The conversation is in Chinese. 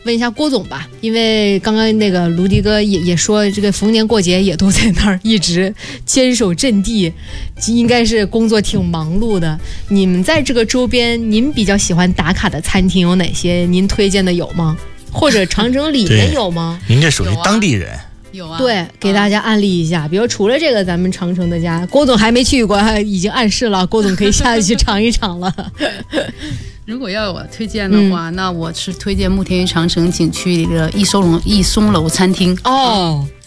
问一下郭总吧，因为刚刚那个卢迪哥也说，这个逢年过节也都在那儿一直坚守阵地，应该是工作挺忙碌的。你们在这个周边，您比较喜欢打卡的餐厅有哪些？您推荐的有吗？或者长城里面有吗？ 您这属于当地人。 有啊， 对，给大家安利一下，比如除了这个咱们长城的家，郭总还没去过，已经暗示了，郭总可以下去尝一尝了。 如果要我推荐的话，那我是推荐慕田峪长城景区里的逸松楼餐厅。 哦，